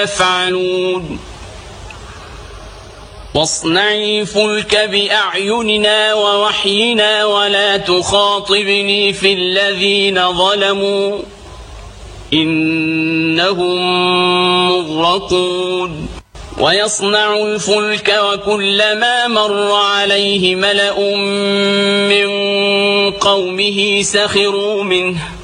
يفعلون واصنع الفلك بأعيننا ووحينا ولا تخاطبني في الذين ظلموا إنهم مغرقون ويصنع الفلك وكلما مر عليه ملأ من قومه سخروا منه